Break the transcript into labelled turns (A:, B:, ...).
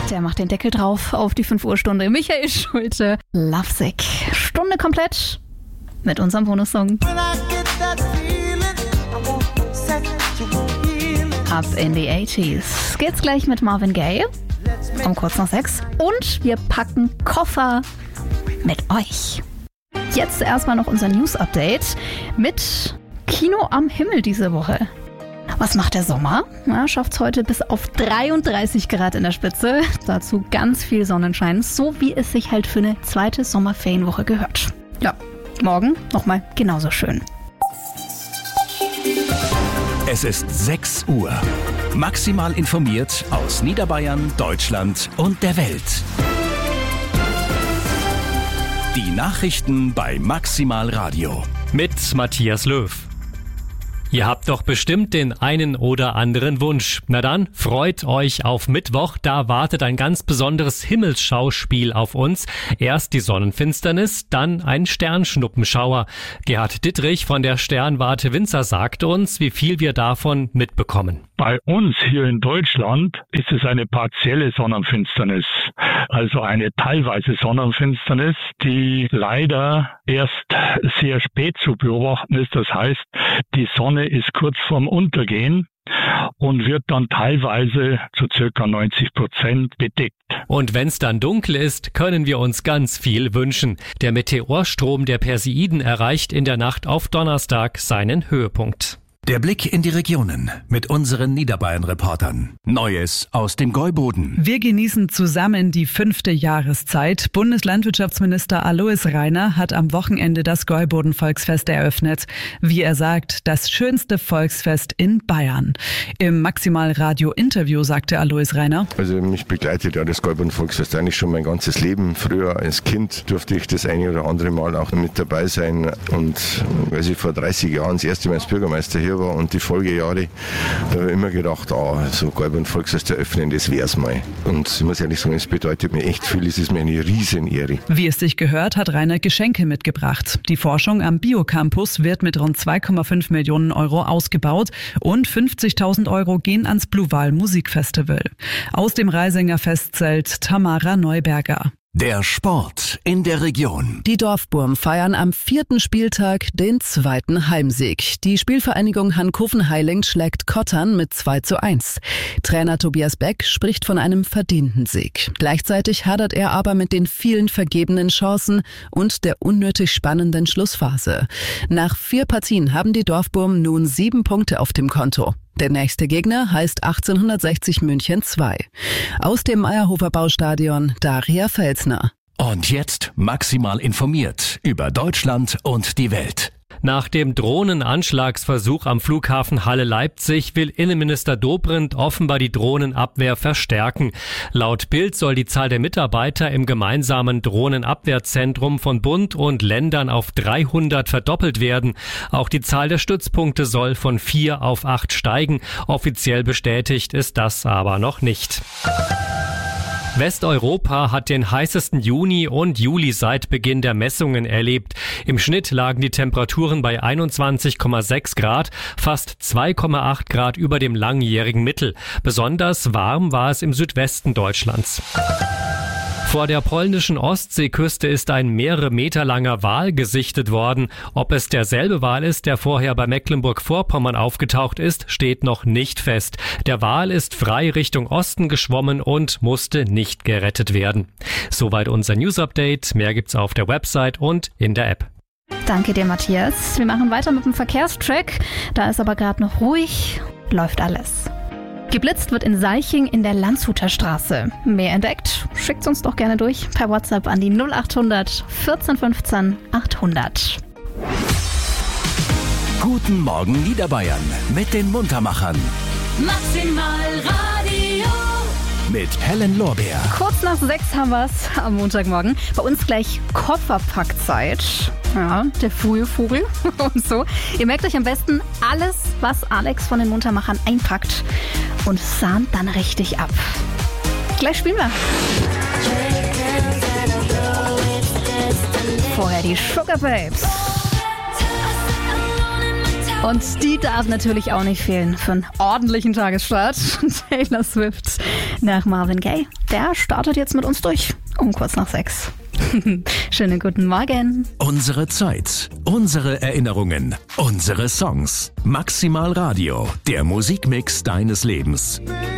A: Der macht den Deckel drauf auf die 5 Uhr Stunde. Michael Schulte, Lovesick. Stunde komplett mit unserem Bonussong. Up in the 80s. Geht's gleich mit Marvin Gaye um kurz nach 6. Und wir packen Koffer mit euch. Jetzt erstmal noch unser News-Update mit Kino am Himmel diese Woche. Was macht der Sommer? Ja, schafft's heute bis auf 33 Grad in der Spitze. Dazu ganz viel Sonnenschein, so wie es sich halt für eine zweite Sommerferienwoche gehört. Ja, morgen nochmal genauso schön.
B: Es ist 6 Uhr. Maximal informiert aus Niederbayern, Deutschland und der Welt. Die Nachrichten bei Maximal Radio.
C: Mit Matthias Löw. Ihr habt doch bestimmt den einen oder anderen Wunsch. Na dann, freut euch auf Mittwoch. Da wartet ein ganz besonderes Himmelsschauspiel auf uns. Erst die Sonnenfinsternis, dann ein Sternschnuppenschauer. Gerhard Dittrich von der Sternwarte Winzer sagt uns, wie viel wir davon mitbekommen.
D: Bei uns hier in Deutschland ist es eine partielle Sonnenfinsternis, also eine teilweise Sonnenfinsternis, die leider erst sehr spät zu beobachten ist. Das heißt, die Sonne ist kurz vorm Untergehen und wird dann teilweise zu ca. 90% bedeckt.
C: Und wenn's dann dunkel ist, können wir uns ganz viel wünschen. Der Meteorstrom der Perseiden erreicht in der Nacht auf Donnerstag seinen Höhepunkt.
B: Der Blick in die Regionen mit unseren Niederbayern-Reportern. Neues aus dem Gäuboden.
E: Wir genießen zusammen die 5. Jahreszeit. Bundeslandwirtschaftsminister Alois Rainer hat am Wochenende das Gäuboden-Volksfest eröffnet. Wie er sagt, das schönste Volksfest in Bayern. Im Maximal-Radio-Interview sagte Alois Rainer:
F: Also mich begleitet ja das Gäuboden-Volksfest eigentlich schon mein ganzes Leben. Früher als Kind durfte ich das eine oder andere Mal auch mit dabei sein. Und als ich vor 30 Jahren das erste Mal als Bürgermeister hier war und die Folgejahre, da habe ich immer gedacht, so Gäuboden-Volksfest eröffnen, das wär's mal. Und ich muss ehrlich sagen, es bedeutet mir echt viel, es ist mir eine Riesenehre.
E: Wie es sich gehört, hat Rainer Geschenke mitgebracht. Die Forschung am Biocampus wird mit rund 2,5 Millionen Euro ausgebaut und 50.000 Euro gehen ans Bluewal Musikfestival. Aus dem Reisinger Festzelt Tamara Neuberger.
B: Der Sport in der Region.
G: Die Dorfburm feiern am 4. Spieltag den 2. Heimsieg. Die Spielvereinigung Hankoven-Heiling schlägt Kottern mit 2:1. Trainer Tobias Beck spricht von einem verdienten Sieg. Gleichzeitig hadert er aber mit den vielen vergebenen Chancen und der unnötig spannenden Schlussphase. Nach 4 Partien haben die Dorfburm nun 7 Punkte auf dem Konto. Der nächste Gegner heißt 1860 München 2. Aus dem Eierhofer Baustadion Daria Felsner.
B: Und jetzt maximal informiert über Deutschland und die Welt.
C: Nach dem Drohnenanschlagsversuch am Flughafen Halle-Leipzig will Innenminister Dobrindt offenbar die Drohnenabwehr verstärken. Laut Bild soll die Zahl der Mitarbeiter im gemeinsamen Drohnenabwehrzentrum von Bund und Ländern auf 300 verdoppelt werden. Auch die Zahl der Stützpunkte soll von 4 auf 8 steigen. Offiziell bestätigt ist das aber noch nicht. Westeuropa hat den heißesten Juni und Juli seit Beginn der Messungen erlebt. Im Schnitt lagen die Temperaturen bei 21,6 Grad, fast 2,8 Grad über dem langjährigen Mittel. Besonders warm war es im Südwesten Deutschlands. Vor der polnischen Ostseeküste ist ein mehrere Meter langer Wal gesichtet worden. Ob es derselbe Wal ist, der vorher bei Mecklenburg-Vorpommern aufgetaucht ist, steht noch nicht fest. Der Wal ist frei Richtung Osten geschwommen und musste nicht gerettet werden. Soweit unser News-Update. Mehr gibt's auf der Website und in der App.
A: Danke dir, Matthias. Wir machen weiter mit dem Verkehrstrack. Da ist aber gerade noch ruhig. Läuft alles. Geblitzt wird in Seiching in der Landshuter Straße. Mehr entdeckt? Schickt's uns doch gerne durch per WhatsApp an die 0800 14 15 800.
B: Guten Morgen Niederbayern mit den Muntermachern.
H: Maximal Radio.
B: Mit Helen Lorbeer.
A: Kurz nach 6 haben wir's am Montagmorgen. Bei uns gleich Kofferpackzeit. Ja, der frühe Vogel und so. Ihr merkt euch am besten alles, was Alex von den Muntermachern einpackt und sahnt dann richtig ab. Gleich spielen wir. Vorher die Sugar Babes. Und die darf natürlich auch nicht fehlen für einen ordentlichen Tagesstart. Taylor Swift nach Marvin Gaye. Der startet jetzt mit uns durch um kurz nach 6. Schönen guten Morgen.
B: Unsere Zeit, unsere Erinnerungen, unsere Songs. Maximal Radio, der Musikmix deines Lebens.